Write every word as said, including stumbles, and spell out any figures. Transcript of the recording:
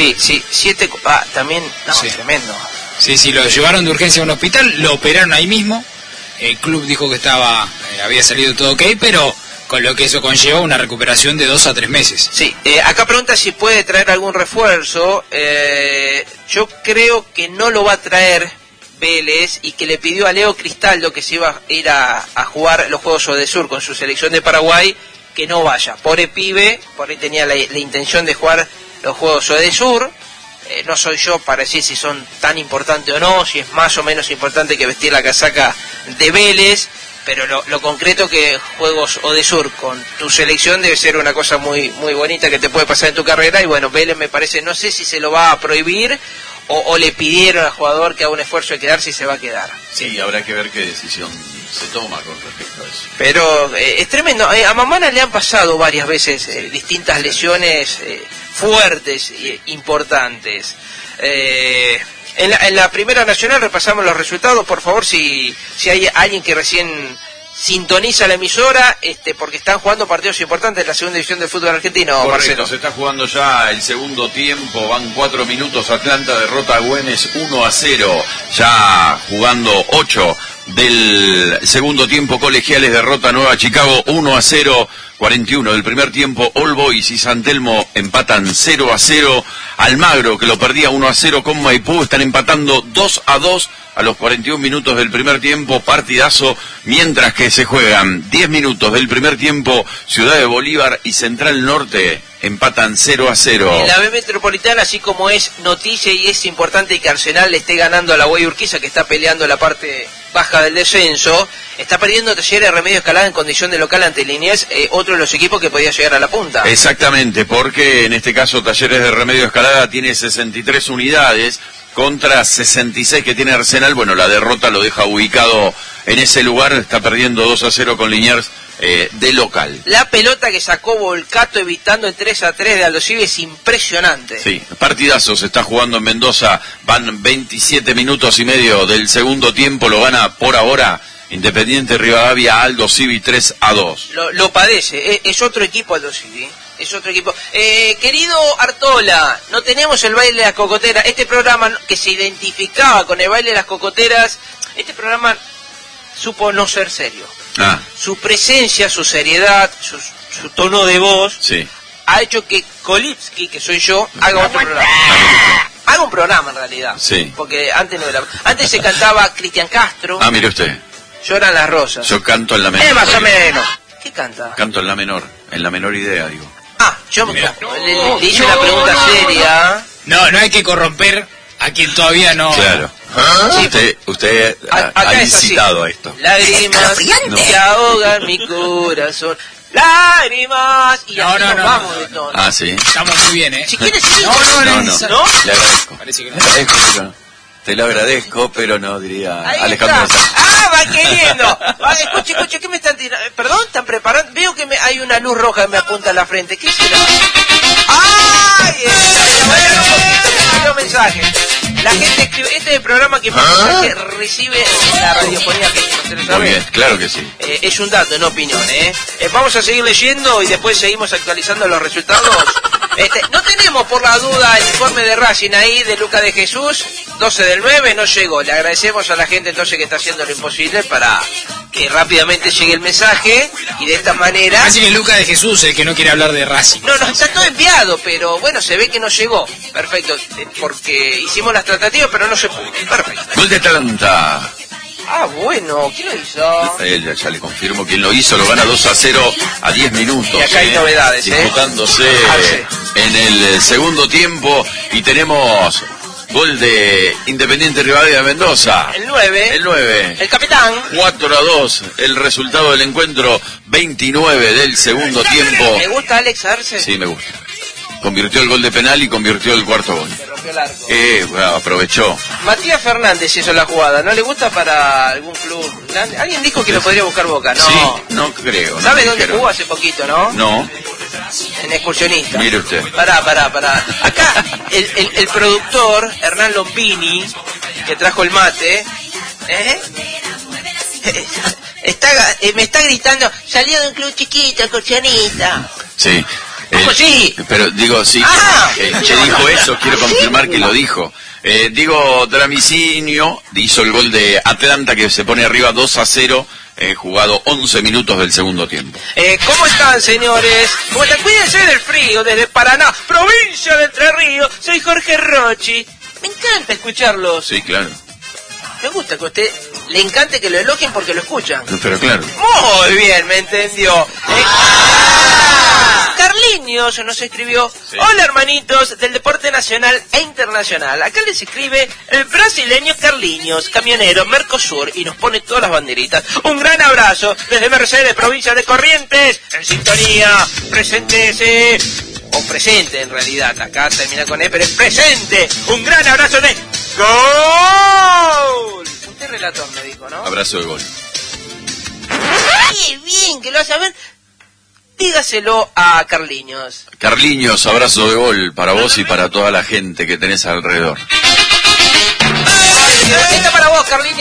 Sí, sí, siete... Ah, también... No, sí. Tremendo. Sí, sí, lo llevaron de urgencia a un hospital, lo operaron ahí mismo. El club dijo que estaba, eh, había salido todo ok, pero con lo que eso conlleva una recuperación de dos a tres meses. Sí, eh, acá pregunta si puede traer algún refuerzo. Eh, yo creo que no lo va a traer Vélez y que le pidió a Leo Cristaldo, que se iba a ir a, a jugar los Juegos Odesur con su selección de Paraguay, que no vaya. Pobre pibe, por ahí tenía la, la intención de jugar los Juegos Odesur. Eh, no soy yo para decir si son tan importantes o no, si es más o menos importante que vestir la casaca de Vélez, pero lo, lo concreto que Juegos Odesur con tu selección debe ser una cosa muy muy bonita que te puede pasar en tu carrera, y bueno, Vélez me parece, no sé si se lo va a prohibir o, o le pidieron al jugador que haga un esfuerzo de quedarse y se va a quedar. Sí, habrá que ver qué decisión se toma con respecto a eso. Pero eh, es tremendo, eh, a Mamana le han pasado varias veces eh, distintas lesiones eh, fuertes e importantes. Eh, en, la, en la Primera Nacional repasamos los resultados, por favor, si, si hay alguien que recién sintoniza la emisora, este, porque están jugando partidos importantes en la segunda división del fútbol argentino. Correcto, Marcelo. se está jugando ya el segundo tiempo, van cuatro minutos, Atlanta derrota a Güemes uno a cero, ya jugando ocho del segundo tiempo, Colegiales derrota a Nueva Chicago uno a cero, cuarenta y uno del primer tiempo, All Boys y San Telmo empatan cero a cero, Almagro, que lo perdía uno a cero con Maipú, están empatando dos a dos a los cuarenta y un minutos del primer tiempo, partidazo, mientras que se juegan diez minutos del primer tiempo, Ciudad de Bolívar y Central Norte empatan cero a cero. En la B Metropolitana, así como es noticia y es importante que Arsenal le esté ganando a la Guay Urquiza, que está peleando la parte baja del descenso, está perdiendo Talleres de Remedio Escalada en condición de local ante Liniers, eh, otro de los equipos que podía llegar a la punta. Exactamente, porque en este caso Talleres de Remedio Escalada tiene sesenta y tres unidades contra sesenta y seis que tiene Arsenal. Bueno, la derrota lo deja ubicado en ese lugar, está perdiendo dos a cero con Liniers eh, de local. La pelota que sacó Volcato evitando el tres a tres de Aldo Civi es impresionante. Sí, partidazo se está jugando en Mendoza, van veintisiete minutos y medio del segundo tiempo, lo gana por ahora Independiente Rivadavia, Aldo Civi tres a dos. Lo, lo padece, es, es otro equipo Aldo Civi, es otro equipo. Eh, querido Artola, no tenemos el baile de las cocoteras, este programa que se identificaba con el baile de las cocoteras, este programa supo no ser serio. Ah. Su presencia, su seriedad, su, su tono de voz, sí, ha hecho que Kolipski, que soy yo, haga otro programa. Haga un programa en realidad. Sí. Porque antes no era. Antes se cantaba Cristian Castro. Ah, mire usted. Lloran las rosas. Yo canto en la menor. Eh, más o menos. ¿Qué canta? Canto en la menor, en la menor idea, digo. Ah, yo me, Mira. le, le- le hice una pregunta seria. No, no hay que corromper a quien todavía no... Claro. Sí, Usted, usted A- ha, acá ha es así. incitado a esto. Lágrimas No. que ahogan mi corazón. Lágrimas. Y No, así no, nos no, vamos no. de tono. Ah, sí. Estamos muy bien, ¿eh? Si quieres, sí. No, no, No, no, no. no. ¿No? Le agradezco. Parece que no. Le agradezco, pero no. Te lo agradezco, pero no, diría Ahí Alejandro está. Sanz. Ah, va queriendo. Va, escuche, escuche, ¿qué me están tirando? Eh, Perdón, ¿están preparando? Veo que me, hay una luz roja que me apunta a la frente. ¿Qué será? ¡Ay! Escribió mensaje. La gente escribe, este es el programa que más mensaje recibe en la radiofonía argentina. ¿Usted lo sabe? Muy bien, claro que sí. Eh, es un dato, no opinión, ¿eh? Eh, Vamos a seguir leyendo y después seguimos actualizando los resultados. Este, no tenemos por la duda el informe de Racing ahí de Luca de Jesús, doce del nueve, no llegó. Le agradecemos a la gente entonces que está haciendo lo imposible para que rápidamente llegue el mensaje y de esta manera... Parece que es Lucas de Jesús el que no quiere hablar de Racing. No, no, está todo enviado, pero bueno, se ve que no llegó. Perfecto, eh, porque hicimos las tratativas, pero no se pudo. Perfecto. Gol de Atlanta. Ah, bueno, ¿quién lo hizo? Eh, ya, ya le confirmo quién lo hizo, lo gana dos a cero a diez minutos. Y acá hay eh, novedades, ¿eh? disputándose Ah, sí. en el eh, segundo tiempo y tenemos gol de Independiente Rivadavia de Mendoza. El nueve. El nueve. El capitán. cuatro a dos, el resultado del encuentro, veintinueve del segundo tiempo. ¿Le gusta Alex Arce? Sí, me gusta. Convirtió el gol de penal y convirtió el cuarto gol. Se rompió el arco. Eh, bueno, aprovechó. Matías Fernández hizo la jugada, ¿no le gusta para algún club grande? Alguien dijo que lo podría buscar Boca, ¿no? Sí, no creo. no ¿Sabe me dónde dijeron. jugó hace poquito, no? No, En Excursionista. mire usted. Pará, pará, pará. Acá el, el, el productor, Hernán Lompini, que trajo el mate, ¿eh? Está, eh, me está gritando, salió de un club chiquito, Excursionista. Sí. ¿Cómo Eh, sí? Pero digo, sí, Ah. que, que dijo eso, quiero confirmar que lo dijo. Eh, digo, Dramicino hizo el gol de Atlanta que se pone arriba dos a cero, eh, jugado once minutos del segundo tiempo. Eh, ¿Cómo están, señores? ¿Cómo están? Cuídense del frío, desde Paraná, provincia de Entre Ríos. Soy Jorge Rochi. Me encanta escucharlos. Sí, claro. Me gusta que a usted le encante que lo elogien porque lo escuchan. Pero claro. Muy bien, me entendió. Eh, Carliños nos escribió: Sí. Hola, hermanitos del deporte nacional e internacional. Acá les escribe el brasileño Carliños, camionero Mercosur, y nos pone todas las banderitas. Un gran abrazo desde Mercedes, provincia de Corrientes. En sintonía, preséntese. O presente, en realidad. Acá termina con E, pero es presente. Un gran abrazo de gol. Usted relator me dijo, ¿no? Abrazo de gol. Qué bien que lo hace. A ver, dígaselo a Carliños. Carliños, abrazo de gol para vos y para toda la gente que tenés alrededor. Esta para vos, Carliños.